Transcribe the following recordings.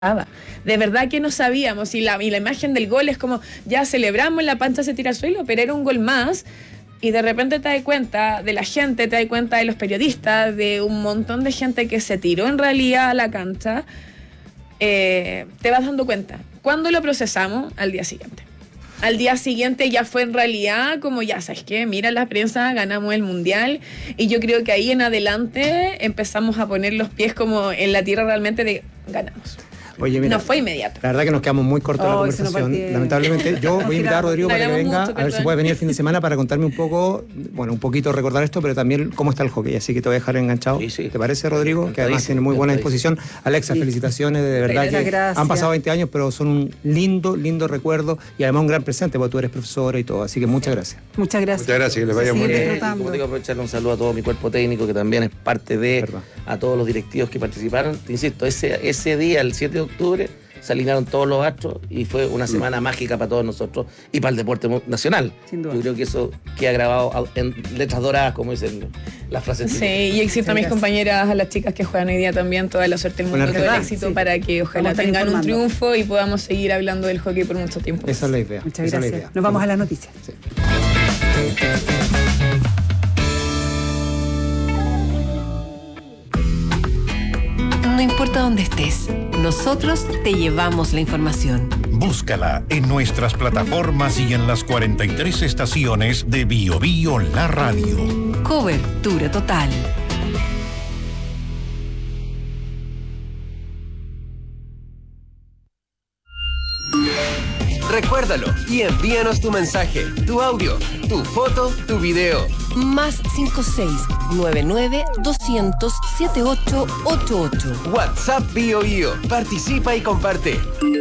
De verdad que no sabíamos, y la imagen del gol es como, ya celebramos, la pancha se tira al suelo, pero era un gol más, y de repente te das cuenta de la gente, te das cuenta de los periodistas, de un montón de gente que se tiró en realidad a la cancha, te vas dando cuenta. ¿Cuándo lo procesamos? Al día siguiente. Al día siguiente ya fue en realidad como, ya sabes qué, mira la prensa, ganamos el mundial, y yo creo que ahí en adelante empezamos a poner los pies como en la tierra realmente de ganamos. Oye, mira, no fue inmediato. La verdad que nos quedamos muy cortos en la conversación. Lamentablemente, yo voy a invitar a Rodrigo para que venga, a ver si puede venir el fin de semana para contarme un poco, bueno, un poquito recordar esto, pero también cómo está el hockey. Así que te voy a dejar enganchado. Sí. ¿Te parece, Rodrigo? Que además tiene muy buena disposición. Alexa, felicitaciones, de verdad que han pasado 20 años, pero son un lindo recuerdo y además un gran presente, porque tú eres profesora y todo. Así que muchas gracias. Muchas gracias. Muchas gracias, que les vaya muy bien. Como digo, aprovecharle un saludo a todo mi cuerpo técnico, que también es parte de, a todos los directivos que participaron. Te insisto, ese día, el 7 de octubre, se alinearon todos los astros y fue una semana mágica para todos nosotros y para el deporte nacional. Sin duda. Yo creo que eso queda grabado en letras doradas, como dicen las frases. Sí, y éxito a mis compañeras, a las chicas que juegan hoy día también, toda la suerte del mundo, todo el éxito para que ojalá tengan un triunfo y podamos seguir hablando del hockey por mucho tiempo. Esa es la idea. Muchas gracias. Nos vamos a las noticias. Sí. No importa dónde estés, nosotros te llevamos la información. Búscala en nuestras plataformas y en las 43 estaciones de BioBio La Radio. Cobertura total. Recuérdalo y envíanos tu mensaje, tu audio, tu foto, tu video. Más 56-99-200-7888. WhatsApp BioBio. Participa y comparte.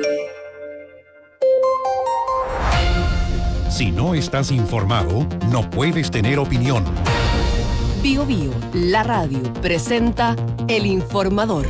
Si no estás informado, no puedes tener opinión. BioBio, la radio, presenta El Informador.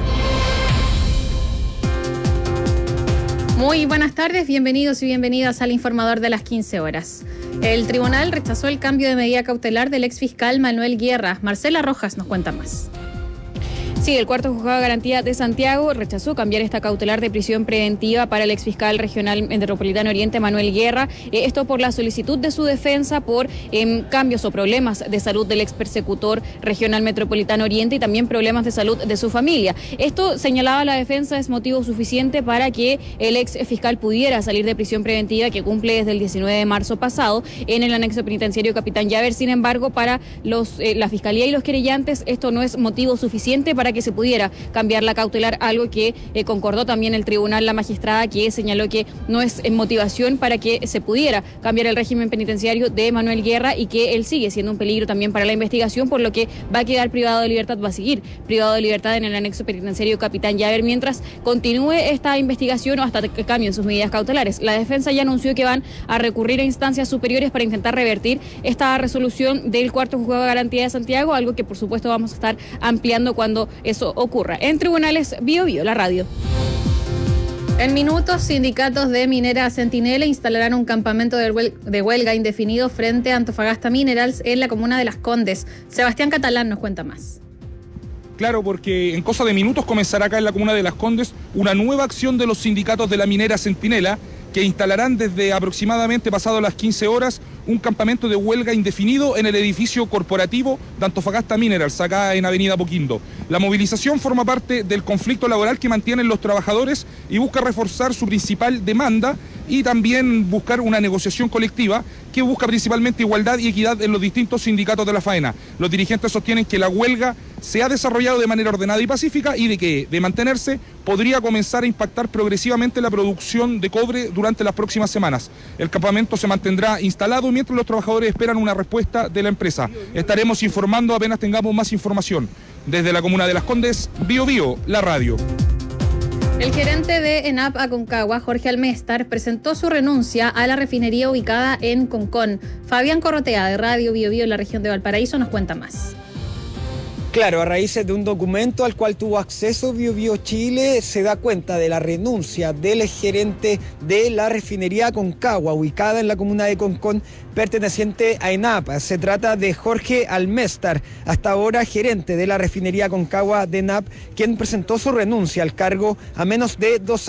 Muy buenas tardes, bienvenidos y bienvenidas al Informador de las 15 horas. El tribunal rechazó el cambio de medida cautelar del exfiscal Manuel Guerra. Marcela Rojas nos cuenta más. Sí, el cuarto juzgado de garantía de Santiago rechazó cambiar esta cautelar de prisión preventiva para el exfiscal regional metropolitano Oriente Manuel Guerra, esto por la solicitud de su defensa por cambios o problemas de salud del expersecutor regional metropolitano Oriente y también problemas de salud de su familia. Esto, señalaba la defensa, es motivo suficiente para que el exfiscal pudiera salir de prisión preventiva que cumple desde el 19 de marzo pasado en el anexo penitenciario Capitán Llaver. Sin embargo, para la fiscalía y los querellantes esto no es motivo suficiente para que se pudiera cambiar la cautelar, algo que concordó también el tribunal, la magistrada, que señaló que no es motivación para que se pudiera cambiar el régimen penitenciario de Manuel Guerra y que él sigue siendo un peligro también para la investigación, por lo que va a quedar privado de libertad, va a seguir privado de libertad en el anexo penitenciario Capitán Llaver mientras continúe esta investigación o hasta que cambien sus medidas cautelares. La defensa ya anunció que van a recurrir a instancias superiores para intentar revertir esta resolución del cuarto juzgado de garantía de Santiago, algo que por supuesto vamos a estar ampliando cuando eso ocurra. En tribunales, BioBio, la radio. En minutos, sindicatos de Minera Centinela instalarán un campamento de huelga indefinido frente a Antofagasta Minerals en la comuna de Las Condes. Sebastián Catalán nos cuenta más. Claro, porque en cosa de minutos comenzará acá en la comuna de Las Condes una nueva acción de los sindicatos de la Minera Centinela, que instalarán desde aproximadamente pasado las 15 horas un campamento de huelga indefinido en el edificio corporativo de Antofagasta Minerals, acá en Avenida Apoquindo. La movilización forma parte del conflicto laboral que mantienen los trabajadores y busca reforzar su principal demanda y también buscar una negociación colectiva que busca principalmente igualdad y equidad en los distintos sindicatos de la faena. Los dirigentes sostienen que la huelga se ha desarrollado de manera ordenada y pacífica y de que, de mantenerse, podría comenzar a impactar progresivamente la producción de cobre durante las próximas semanas. El campamento se mantendrá instalado mientras los trabajadores esperan una respuesta de la empresa. Estaremos informando apenas tengamos más información. Desde la comuna de Las Condes, BioBio, la radio. El gerente de ENAP Aconcagua, Jorge Almestar, presentó su renuncia a la refinería ubicada en Concón. Fabián Corrotea, de Radio BioBio en la región de Valparaíso, nos cuenta más. Claro, a raíz de un documento al cual tuvo acceso BioBio Chile, se da cuenta de la renuncia del gerente de la refinería Aconcagua, ubicada en la comuna de Concón, perteneciente a ENAP. Se trata de Jorge Almestar, hasta ahora gerente de la refinería Aconcagua de ENAP, quien presentó su renuncia al cargo a menos de 2